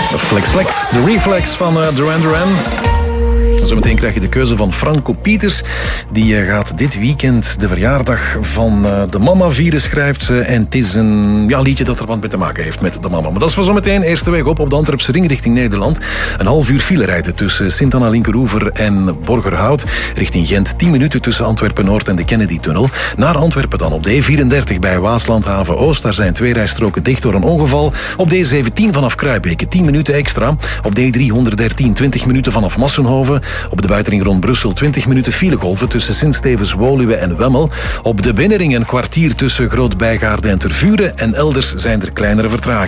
Flex Flex, de reflex van Duran Duran. Zometeen krijg je de keuze van Franco Pieters. Die gaat dit weekend de verjaardag van de mama vieren, schrijft ze. En het is een liedje dat er wat mee te maken heeft met de mama. Maar dat is voor zometeen. Eerste weg op de Antwerpse ring richting Nederland. Een half uur file rijden tussen Sint-Anna-Linkeroever en Borgerhout. Richting Gent 10 minuten tussen Antwerpen-Noord en de Kennedy-tunnel. Naar Antwerpen dan op de E34 bij Waaslandhaven-Oost. Daar zijn 2 rijstroken dicht door een ongeval. Op de E17 vanaf Kruibeke 10 minuten extra. Op de E313 20 minuten vanaf Massenhoven. Op de buitenring rond Brussel 20 minuten filegolven tussen Sint-Stevens, Woluwe en Wemmel. Op de binnenring een kwartier tussen Groot-Bijgaarde en Tervuren. En elders zijn er kleinere vertragingen.